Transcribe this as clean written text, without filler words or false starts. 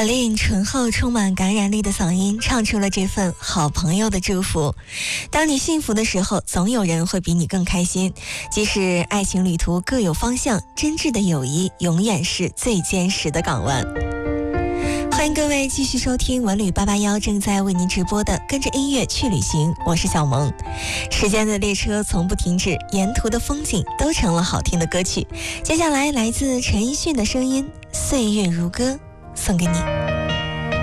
婉玲醇厚充满感染力的嗓音唱出了这份好朋友的祝福。当你幸福的时候，总有人会比你更开心。即使爱情旅途各有方向，真挚的友谊永远是最坚实的港湾。欢迎各位继续收听文旅881正在为您直播的跟着音乐去旅行，我是小萌。时间的列车从不停止，沿途的风景都成了好听的歌曲。接下来来自陈奕迅的声音，岁月如歌，送给你。